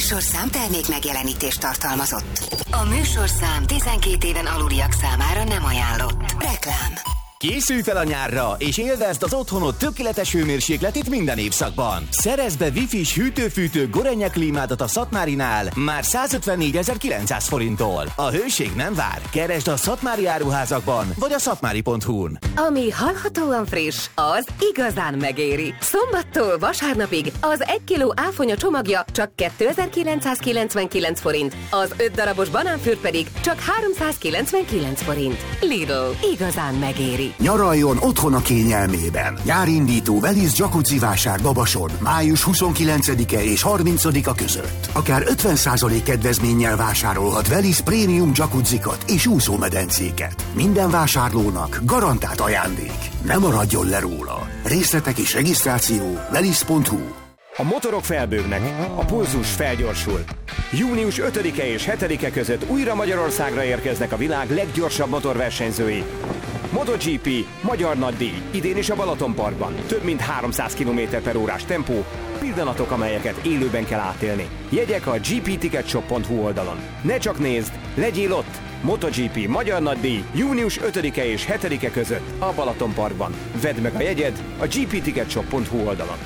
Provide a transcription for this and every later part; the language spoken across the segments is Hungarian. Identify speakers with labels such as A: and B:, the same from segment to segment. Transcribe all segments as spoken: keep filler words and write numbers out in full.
A: műsorszám termék megjelenítést tartalmazott. A műsorszám tizenkét éven aluliak számára nem ajánlott. Reklám.
B: Készülj fel a nyárra, és élvezd az otthonod tökéletes hőmérsékletét minden évszakban. Szerezd be Wi-Fi-s hűtő-fűtő Gorenje klímádat a Szatmárinál már százötvennégyezer-kilencszáz forinttól. A hőség nem vár. Keresd a szatmári áruházakban, vagy a szatmári pont hu-n.
C: Ami hallhatóan friss, az igazán megéri. Szombattól vasárnapig az egy kiló áfonya csomagja csak kétezer-kilencszázkilencvenkilenc forint, az öt darabos banánfürt pedig csak háromszázkilencvenkilenc forint. Lidl, igazán megéri.
D: Nyaraljon otthon a kényelmében. Nyárindító Velisz jacuzzi vásár Babason május huszonkilencedike és harmincadika között. Akár ötven százalék kedvezménnyel vásárolhat Velisz prémium jacuzzikat és úszómedencéket. Minden vásárlónak garantált ajándék. Ne maradjon le róla. Részletek és regisztráció velisz pont hu.
E: A motorok felbőgnek, a pulzus felgyorsul. június ötödike és hetedike között újra Magyarországra érkeznek a világ leggyorsabb motorversenyzői. MotoGP, Magyar Nagydíj, idén is a Balatonparkban. Több mint háromszáz kilométer per órás tempó, pillanatok, amelyeket élőben kell átélni. Jegyek a gé pé ticket shop pont hu oldalon. Ne csak nézd, legyél ott! MotoGP, Magyar Nagydíj, június ötödike és hetedike között a Balatonparkban. Vedd meg a jegyed a gé pé ticket shop pont hu oldalon.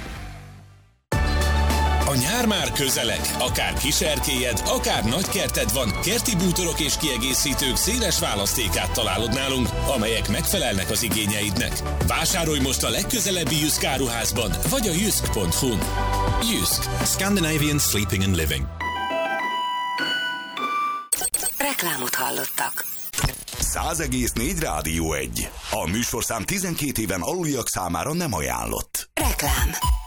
F: A nyár már közeleg, akár kiserkélyed, akár nagykerted van, kerti bútorok és kiegészítők széles választékát találod nálunk, amelyek megfelelnek az igényeidnek. Vásárolj most a legközelebbi Jysk áruházban, vagy a jysk pont hu-n. Jysk. Scandinavian Sleeping and Living.
A: Reklámot hallottak.
G: száz egész négy Rádió egy. A műsorszám tizenkét éven aluliak számára nem ajánlott.
A: Reklám.